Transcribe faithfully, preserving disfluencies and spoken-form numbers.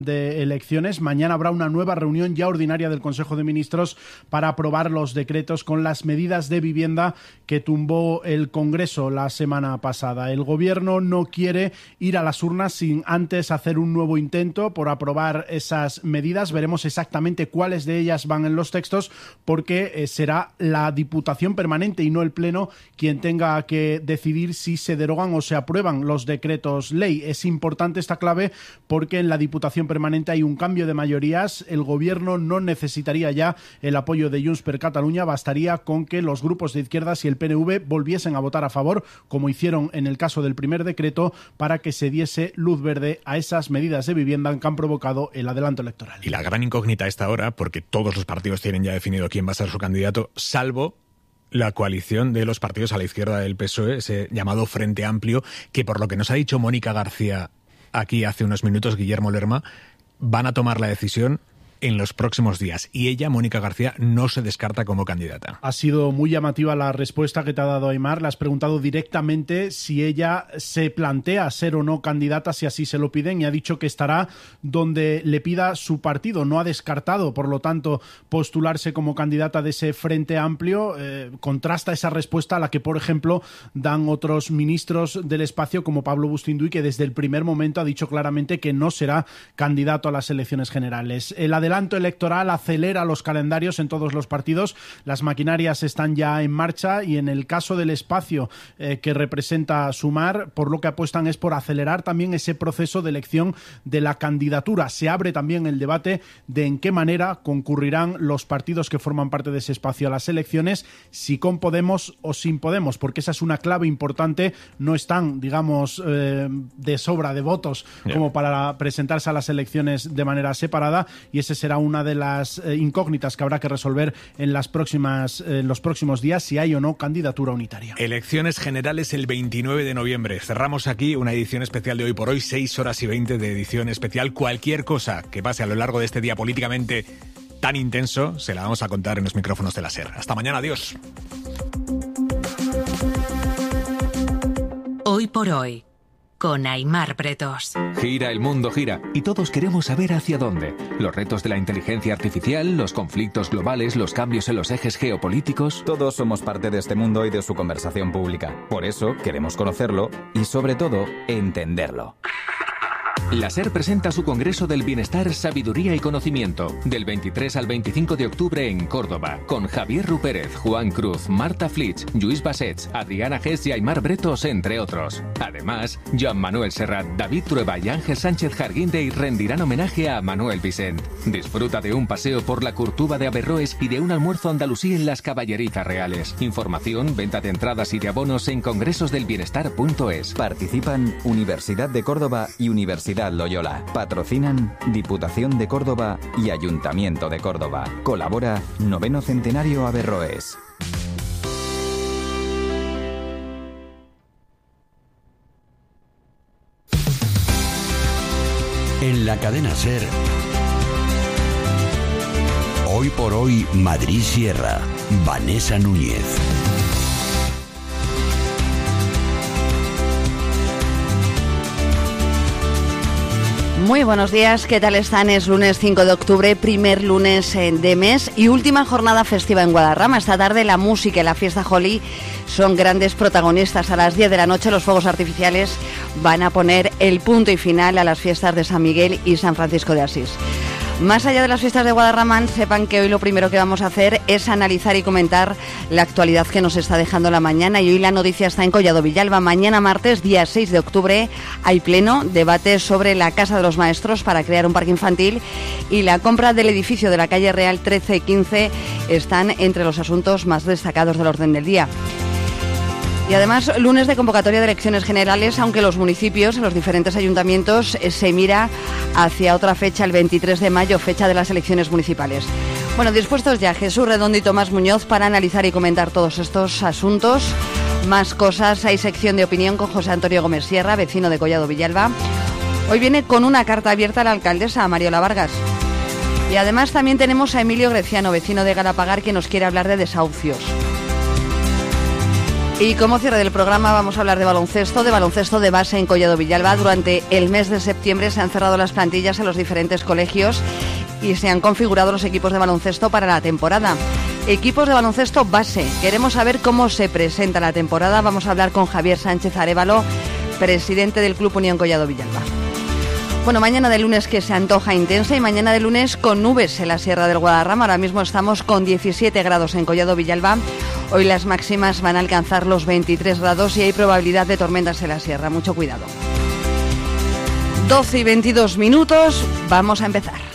de elecciones. Mañana habrá una nueva reunión ya ordinaria del Consejo de Ministros para aprobar los decretos con las medidas de vivienda que tumbó el Congreso la semana pasada. El Gobierno no quiere ir a las urnas sin antes hacer un nuevo intento por aprobar esas medidas. Veremos exactamente cuáles de ellas van en los textos, porque eh, será la Diputación Permanente y no el Pleno quien tenga que decidir si se derogan o se aprueban los decretos ley. Es importante esta clave porque en la Diputación Permanente hay un cambio de mayorías. El Gobierno no necesitaría ya el apoyo de Junts per Catalunya, bastaría con que los grupos de izquierdas y el P N V volviesen a votar a favor, como hicieron en el caso del primer decreto, para que se diese luz verde a esas medidas de vivienda que han provocado el adelanto electoral. Y la gran incógnita a esta hora, porque todos los partidos tienen ya definido quién va a ser su candidato, salvo la coalición de los partidos a la izquierda del P S O E, ese llamado Frente Amplio, que por lo que nos ha dicho Mónica García aquí hace unos minutos, Guillermo Lerma, van a tomar la decisión en los próximos días. Y ella, Mónica García, no se descarta como candidata. Ha sido muy llamativa la respuesta que te ha dado Aimar. Le has preguntado directamente si ella se plantea ser o no candidata, si así se lo piden, y ha dicho que estará donde le pida su partido. No ha descartado, por lo tanto, postularse como candidata de ese Frente Amplio. Eh, contrasta esa respuesta a la que, por ejemplo, dan otros ministros del espacio, como Pablo Bustinduy, que desde el primer momento ha dicho claramente que no será candidato a las elecciones generales. El adelanto electoral acelera los calendarios en todos los partidos. Las maquinarias están ya en marcha y en el caso del espacio eh, que representa Sumar, por lo que apuestan es por acelerar también ese proceso de elección de la candidatura. Se abre también el debate de en qué manera concurrirán los partidos que forman parte de ese espacio a las elecciones, si con Podemos o sin Podemos, porque esa es una clave importante. No están, digamos, eh, de sobra de votos yeah. como para presentarse a las elecciones de manera separada, y ese será una de las eh, incógnitas que habrá que resolver en las próximas, eh, los próximos días, si hay o no candidatura unitaria. Elecciones generales el veintinueve de noviembre. Cerramos aquí una edición especial de Hoy por Hoy, seis horas y veinte de edición especial. Cualquier cosa que pase a lo largo de este día políticamente tan intenso, se la vamos a contar en los micrófonos de la SER. Hasta mañana, adiós. Hoy por Hoy, con Aimar Bretos. Gira, el mundo gira, y todos queremos saber hacia dónde. Los retos de la inteligencia artificial, los conflictos globales, los cambios en los ejes geopolíticos. Todos somos parte de este mundo y de su conversación pública. Por eso queremos conocerlo y, sobre todo, entenderlo. La SER presenta su Congreso del Bienestar, Sabiduría y Conocimiento, del veintitrés al veinticinco de octubre en Córdoba, con Javier Rupérez, Juan Cruz, Marta Flitsch, Lluís Bassets, Adriana Gess y Aimar Bretos, entre otros. Además, Joan Manuel Serrat, David Trueba y Ángel Sánchez Jarguindey rendirán homenaje a Manuel Vicent. Disfruta de un paseo por la Curtuba de Averroes y de un almuerzo andalusí en las Caballerizas Reales. Información, venta de entradas y de abonos en congresos del bienestar punto es. Participan Universidad de Córdoba y Universidad Loyola. Patrocinan Diputación de Córdoba y Ayuntamiento de Córdoba. Colabora Noveno Centenario Averroes. En la cadena SER, Hoy por Hoy Madrid Sierra, Vanessa Núñez. Muy buenos días, ¿qué tal están? Es lunes cinco de octubre, primer lunes de mes y última jornada festiva en Guadarrama. Esta tarde la música y la fiesta Holly son grandes protagonistas. A las diez de la noche los fuegos artificiales van a poner el punto y final a las fiestas de San Miguel y San Francisco de Asís. Más allá de las fiestas de Guadarrama, sepan que hoy lo primero que vamos a hacer es analizar y comentar la actualidad que nos está dejando la mañana, y hoy la noticia está en Collado Villalba. Mañana martes, día seis de octubre, hay pleno debate sobre la Casa de los Maestros para crear un parque infantil, y la compra del edificio de la calle Real trece y quince están entre los asuntos más destacados del orden del día. Y además, lunes de convocatoria de elecciones generales, aunque los municipios, los diferentes ayuntamientos, eh, se mira hacia otra fecha, el veintitrés de mayo, fecha de las elecciones municipales. Bueno, dispuestos ya Jesús Redondo y Tomás Muñoz para analizar y comentar todos estos asuntos. Más cosas, hay sección de opinión con José Antonio Gómez Sierra, vecino de Collado Villalba. Hoy viene con una carta abierta a la alcaldesa, a Mariola Vargas. Y además también tenemos a Emilio Greciano, vecino de Galapagar, que nos quiere hablar de desahucios. Y como cierre del programa vamos a hablar de baloncesto, de baloncesto de base en Collado Villalba. Durante el mes de septiembre se han cerrado las plantillas en los diferentes colegios y se han configurado los equipos de baloncesto para la temporada. Equipos de baloncesto base. Queremos saber cómo se presenta la temporada. Vamos a hablar con Javier Sánchez Arévalo, presidente del Club Unión Collado Villalba. Bueno, mañana de lunes que se antoja intensa y mañana de lunes con nubes en la Sierra del Guadarrama. Ahora mismo estamos con diecisiete grados en Collado Villalba. Hoy las máximas van a alcanzar los veintitrés grados y hay probabilidad de tormentas en la sierra. Mucho cuidado. doce y veintidós minutos. Vamos a empezar.